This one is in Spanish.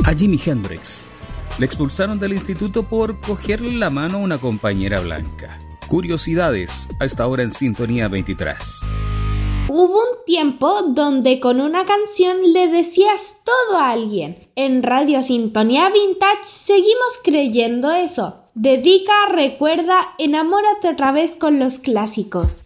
A Jimi Hendrix le expulsaron del instituto por cogerle la mano a una compañera blanca. Curiosidades a esta hora en Sintonía 23. Hubo un tiempo donde con una canción le decías todo a alguien. En Radio Sintonía Vintage seguimos creyendo eso. Dedica, recuerda, enamórate otra vez con los clásicos.